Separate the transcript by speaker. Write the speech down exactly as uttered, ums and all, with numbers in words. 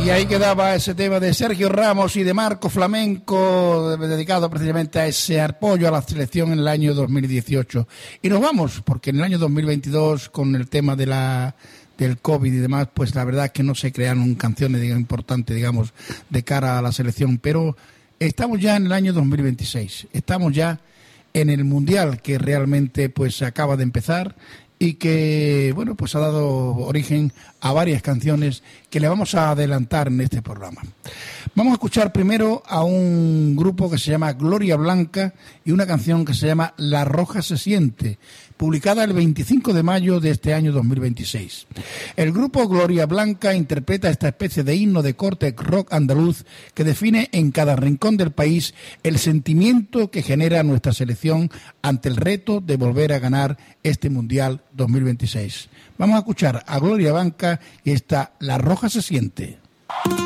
Speaker 1: Y ahí quedaba ese tema de Sergio Ramos y de Marco Flamenco, dedicado precisamente a ese apoyo a la selección en el año dos mil dieciocho. Y nos vamos, porque en el año dos mil veintidós, con el tema de la del COVID y demás, pues la verdad es que no se crearon canciones digamos, importantes, digamos, de cara a la selección. Pero estamos ya en el año dos mil veintiséis, estamos ya en el Mundial que realmente pues acaba de empezar y que, bueno, pues ha dado origen a varias canciones que le vamos a adelantar en este programa. Vamos a escuchar primero a un grupo que se llama Gloria Blanca y una canción que se llama La Roja se siente, publicada el veinticinco de mayo de este año dos mil veintiséis. El grupo Gloria Blanca interpreta esta especie de himno de corte rock andaluz que define en cada rincón del país el sentimiento que genera nuestra selección ante el reto de volver a ganar este Mundial dos mil veintiséis. Vamos a escuchar a Gloria Blanca y esta La Roja se siente.